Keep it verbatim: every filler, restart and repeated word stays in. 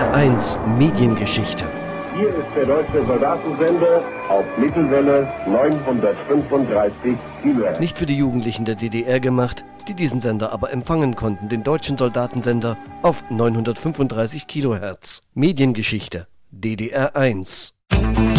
R eins Mediengeschichte. Hier ist der deutsche Soldatensender auf Mittelwelle neunhundertfünfunddreißig Kilohertz. Nicht für die Jugendlichen der D D R gemacht, die diesen Sender aber empfangen konnten, den deutschen Soldatensender auf neunhundertfünfunddreißig Kilohertz. Mediengeschichte, D D R eins.